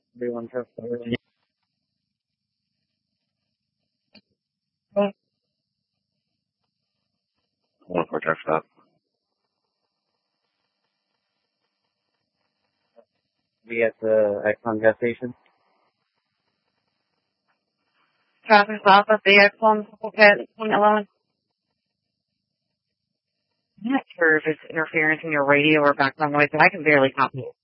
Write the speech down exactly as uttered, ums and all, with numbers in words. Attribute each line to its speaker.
Speaker 1: Everyone has to.
Speaker 2: One for truck stop.
Speaker 1: Be at the Exxon gas station.
Speaker 3: Traffic stop at the Exxon at point eleven. I'm not sure if it's interference in your radio or background noise, but I can barely copy it.